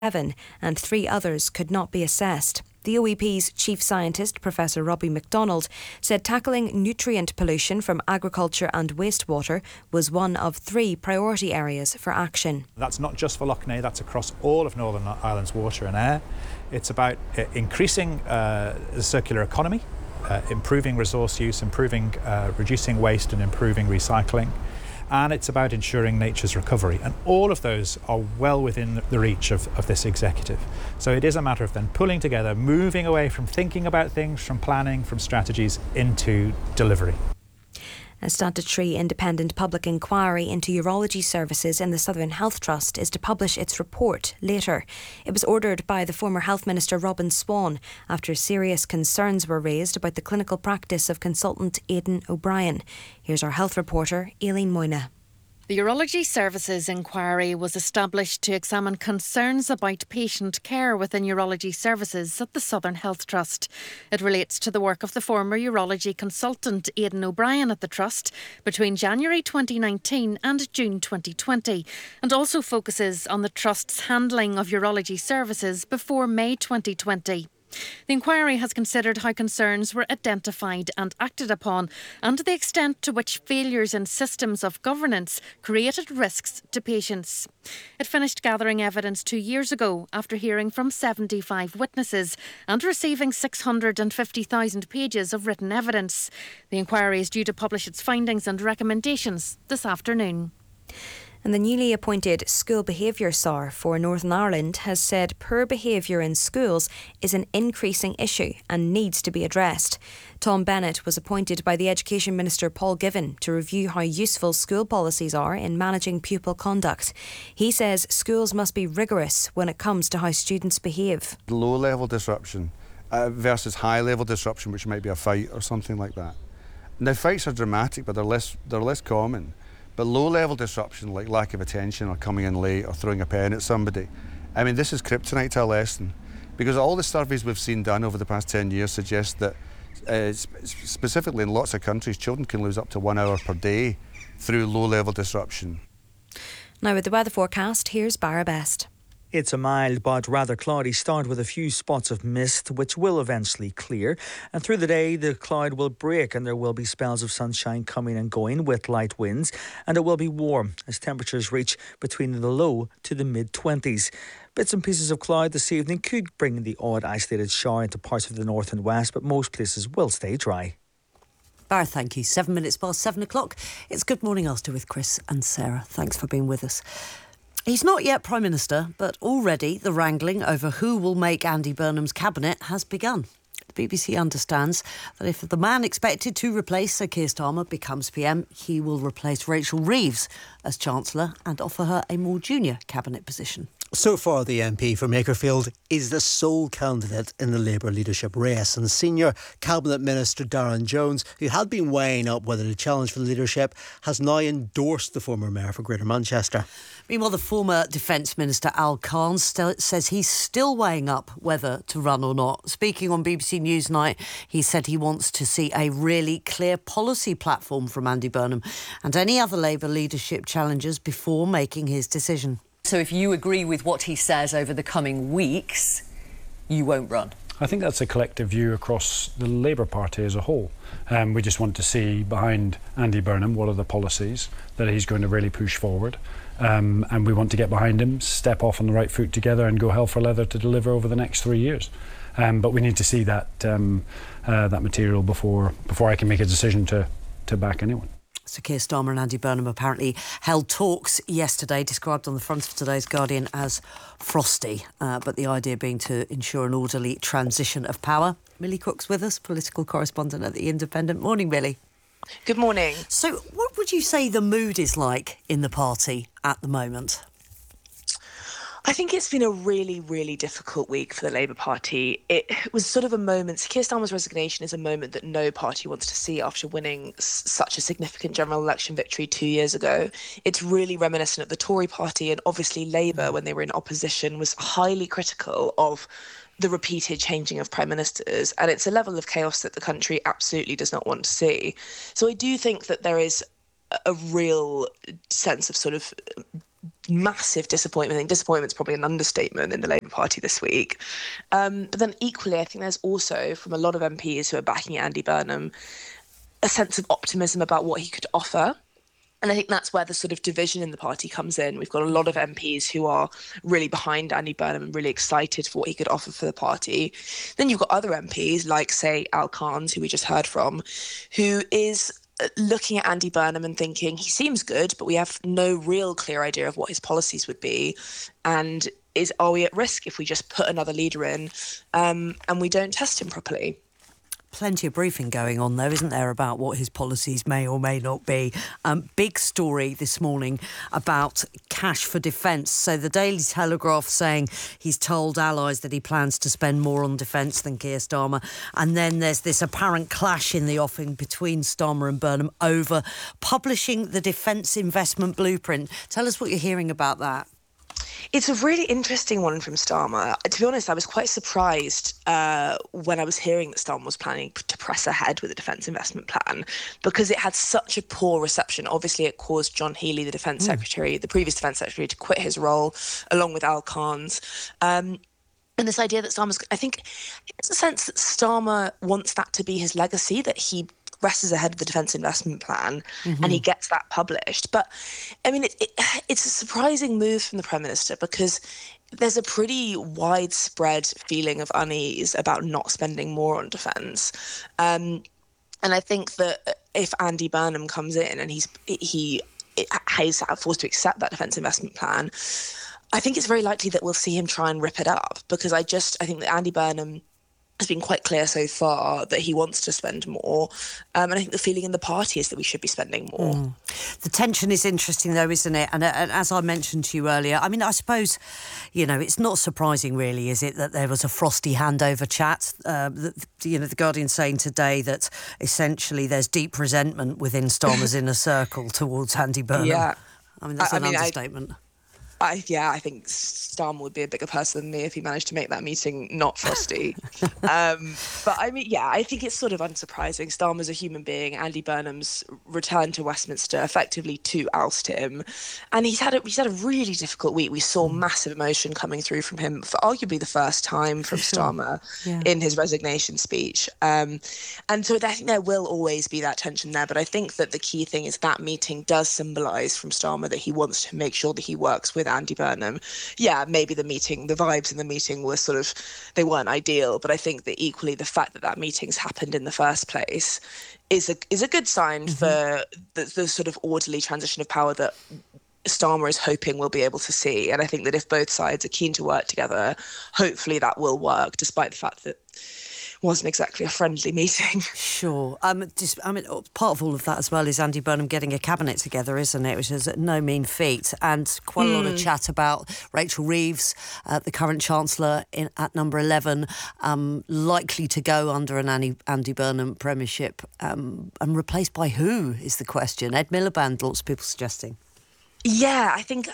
and 3 others could not be assessed. The OEP's chief scientist, Professor Robbie MacDonald, said tackling nutrient pollution from agriculture and wastewater was one of 3 priority areas for action. That's not just for Lough Neagh, that's across all of Northern Ireland's water and air. It's about increasing the circular economy, improving resource use, reducing waste and improving recycling. And it's about ensuring nature's recovery. And all of those are well within the reach of this executive. So it is a matter of then pulling together, moving away from thinking about things, from planning, from strategies, into delivery. A statutory independent public inquiry into urology services in the Southern Health Trust is to publish its report later. It was ordered by the former Health Minister Robin Swann after serious concerns were raised about the clinical practice of consultant Aidan O'Brien. Here's our health reporter, Aileen Moyna. The Urology Services Inquiry was established to examine concerns about patient care within urology services at the Southern Health Trust. It relates to the work of the former urology consultant Aidan O'Brien at the Trust between January 2019 and June 2020, and also focuses on the Trust's handling of urology services before May 2020. The inquiry has considered how concerns were identified and acted upon and the extent to which failures in systems of governance created risks to patients. It finished gathering evidence 2 years ago after hearing from 75 witnesses and receiving 650,000 pages of written evidence. The inquiry is due to publish its findings and recommendations this afternoon. And the newly appointed School Behaviour SAR for Northern Ireland has said poor behaviour in schools is an increasing issue and needs to be addressed. Tom Bennett was appointed by the Education Minister Paul Givan to review how useful school policies are in managing pupil conduct. He says schools must be rigorous when it comes to how students behave. Low-level disruption versus high-level disruption, which might be a fight or something like that. Now, fights are dramatic, but they're less common. But low-level disruption, like lack of attention or coming in late or throwing a pen at somebody, I mean, this is kryptonite to a lesson. Because all the surveys we've seen done over the past 10 years suggest that, specifically in lots of countries, children can lose up to 1 hour per day through low-level disruption. Now with the weather forecast, here's Barra Best. It's a mild but rather cloudy start with a few spots of mist which will eventually clear, and through the day the cloud will break and there will be spells of sunshine coming and going with light winds, and it will be warm as temperatures reach between the low to the mid-20s. Bits and pieces of cloud this evening could bring the odd isolated shower into parts of the north and west, but most places will stay dry. Bar, thank you. 7 minutes past 7 o'clock. It's Good Morning Ulster with Chris and Sarah. Thanks for being with us. He's not yet Prime Minister, but already the wrangling over who will make Andy Burnham's cabinet has begun. The BBC understands that if the man expected to replace Sir Keir Starmer becomes PM, he will replace Rachel Reeves as Chancellor and offer her a more junior cabinet position. So far, the MP for Makerfield is the sole candidate in the Labour leadership race, and Senior Cabinet Minister Darren Jones, who had been weighing up whether to challenge for the leadership, has now endorsed the former Mayor for Greater Manchester. Meanwhile, the former Defence Minister Al Khan says he's still weighing up whether to run or not. Speaking on BBC Newsnight, he said he wants to see a really clear policy platform from Andy Burnham and any other Labour leadership challengers before making his decision. So if you agree with what he says over the coming weeks, you won't run? I think that's a collective view across the Labour Party as a whole. We just want to see behind Andy Burnham what are the policies that he's going to really push forward. And we want to get behind him, step off on the right foot together and go hell for leather to deliver over the next 3 years. But we need to see that material before I can make a decision to back anyone. Sir Keir Starmer and Andy Burnham apparently held talks yesterday, described on the front of today's Guardian as frosty, but the idea being to ensure an orderly transition of power. Millie Cook's with us, political correspondent at The Independent. Morning, Millie. Good morning. So what would you say the mood is like in the party at the moment? I think it's been a really, really difficult week for the Labour Party. It was sort of a moment. Keir Starmer's resignation is a moment that no party wants to see after winning such a significant general election victory 2 years ago. It's really reminiscent of the Tory party, and obviously Labour, when they were in opposition, was highly critical of the repeated changing of prime ministers, and it's a level of chaos that the country absolutely does not want to see. So I do think that there is a real sense of sort of massive disappointment. I think disappointment's probably an understatement in the Labour Party this week. But then equally, I think there's also, from a lot of MPs who are backing Andy Burnham, a sense of optimism about what he could offer. And I think that's where the sort of division in the party comes in. We've got a lot of MPs who are really behind Andy Burnham and really excited for what he could offer for the party. Then you've got other MPs like, say, Al Carnes, who we just heard from, who is looking at Andy Burnham and thinking he seems good, but we have no real clear idea of what his policies would be. And are we at risk if we just put another leader in and we don't test him properly? Plenty of briefing going on, though, isn't there, about what his policies may or may not be. Big story this morning about cash for defence. So the Daily Telegraph saying he's told allies that he plans to spend more on defence than Keir Starmer. And then there's this apparent clash in the offing between Starmer and Burnham over publishing the Defence Investment Blueprint. Tell us what you're hearing about that. It's a really interesting one from Starmer. To be honest, I was quite surprised when I was hearing that Starmer was planning to press ahead with the Defence Investment Plan, because it had such a poor reception. Obviously, it caused John Healey, the Defence Secretary, the previous Defence Secretary, to quit his role, along with Al Carnes. And this idea that Starmer's... I think it's a sense that Starmer wants that to be his legacy, that he presses ahead of the Defence Investment Plan and he gets that published. But, I mean, it's a surprising move from the Prime Minister, because there's a pretty widespread feeling of unease about not spending more on defence. And I think that if Andy Burnham comes in and he's forced to accept that Defence Investment Plan, I think it's very likely that we'll see him try and rip it up, because I think that Andy Burnham has been quite clear so far that he wants to spend more. And I think the feeling in the party is that we should be spending more. The tension is interesting, though, isn't it? And as I mentioned to you earlier, I mean, I suppose, it's not surprising, really, is it, that there was a frosty handover chat? The Guardian saying today that essentially there's deep resentment within Starmer's inner circle towards Andy Burnham. Yeah. I mean, that's an understatement. I think Starmer would be a bigger person than me if he managed to make that meeting not frosty. But I mean, I think it's sort of unsurprising. Starmer's a human being. Andy Burnham's returned to Westminster effectively to oust him, and he's had a really difficult week. We saw massive emotion coming through from him for arguably the first time from Starmer in his resignation speech. And so I think there will always be that tension there. But I think that the key thing is that meeting does symbolise from Starmer that he wants to make sure that he works with Andy Burnham. Yeah, maybe the vibes in the meeting were they weren't ideal, but I think that equally the fact that meeting's happened in the first place is a good sign for the sort of orderly transition of power that Starmer is hoping we'll be able to see. And I think that if both sides are keen to work together, hopefully that will work, despite the fact that wasn't exactly a friendly meeting. Sure. Part of all of that as well is Andy Burnham getting a cabinet together, isn't it? Which is no mean feat. And quite a lot of chat about Rachel Reeves, the current Chancellor at number 11, likely to go under an Andy Burnham premiership. And replaced by who is the question? Ed Miliband, lots of people suggesting. Yeah, I think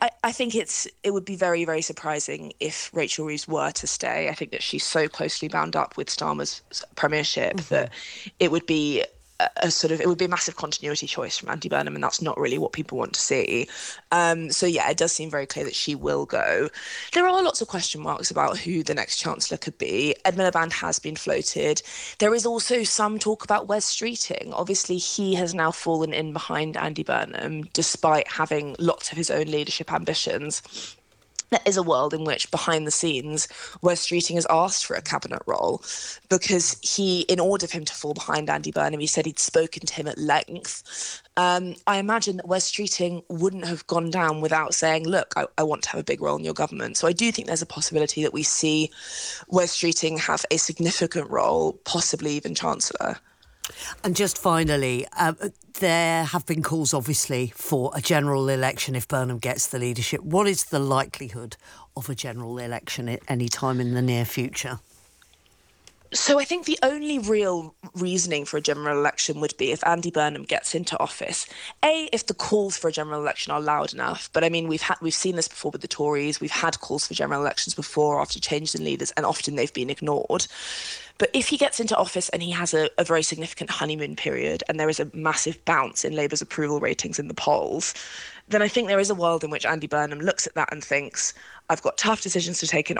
it would be very, very surprising if Rachel Reeves were to stay. I think that she's so closely bound up with Starmer's premiership that it would be it would be a massive continuity choice from Andy Burnham, and that's not really what people want to see. So it does seem very clear that she will go. There are lots of question marks about who the next Chancellor could be. Ed Miliband has been floated. There is also some talk about Wes Streeting. Obviously, he has now fallen in behind Andy Burnham, despite having lots of his own leadership ambitions. There is a world in which, behind the scenes, Wes Streeting has asked for a cabinet role because in order for him to fall behind Andy Burnham, he said he'd spoken to him at length. I imagine that Wes Streeting wouldn't have gone down without saying, look, I want to have a big role in your government. So I do think there's a possibility that we see Wes Streeting have a significant role, possibly even Chancellor. And just finally, there have been calls, obviously, for a general election if Burnham gets the leadership. What is the likelihood of a general election at any time in the near future? So I think the only real reasoning for a general election would be if Andy Burnham gets into office. If the calls for a general election are loud enough. But I mean, we've seen this before with the Tories. We've had calls for general elections before after changes in leaders, and often they've been ignored. But if he gets into office and he has a very significant honeymoon period and there is a massive bounce in Labour's approval ratings in the polls, then I think there is a world in which Andy Burnham looks at that and thinks, I've got tough decisions to take in